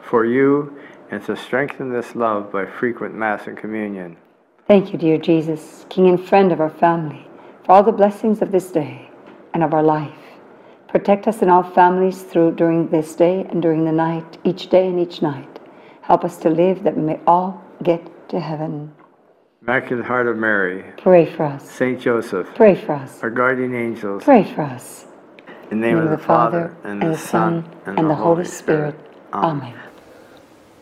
for you and to strengthen this love by frequent Mass and communion. Thank you, dear Jesus, King and friend of our family, for all the blessings of this day and of our life. Protect us and all families during this day and during the night, each day and each night. Help us to live that we may all get to heaven. Immaculate Heart of Mary, Pray for us. Saint Joseph, Pray for us. our guardian angels, Pray for us. in the name of the Father, and the Son, and the Holy Spirit. Amen.